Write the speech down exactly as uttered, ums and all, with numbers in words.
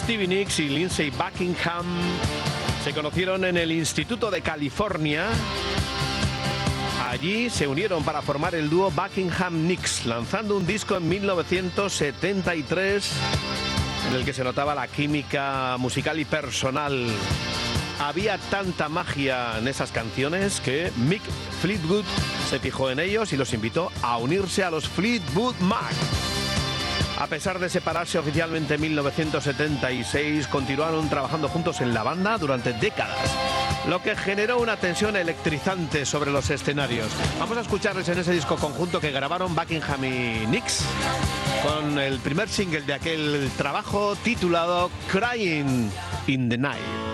Stevie Nicks y Lindsey Buckingham se conocieron en el Instituto de California. Allí se unieron para formar el dúo Buckingham-Nicks, lanzando un disco en mil novecientos setenta y tres en el que se notaba la química musical y personal. Había tanta magia en esas canciones que Mick Fleetwood se fijó en ellos y los invitó a unirse a los Fleetwood Mac. A pesar de separarse oficialmente en mil novecientos setenta y seis, continuaron trabajando juntos en la banda durante décadas, lo que generó una tensión electrizante sobre los escenarios. Vamos a escucharles en ese disco conjunto que grabaron Buckingham y Nicks, con el primer single de aquel trabajo titulado Crying in the Night.